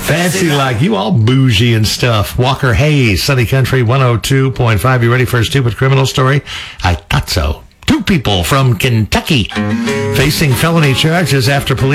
Fancy like you, all bougie and stuff. Walker Hayes, Sunny Country 102.5. You ready for a stupid criminal story? I thought so. Two people from Kentucky facing felony charges after police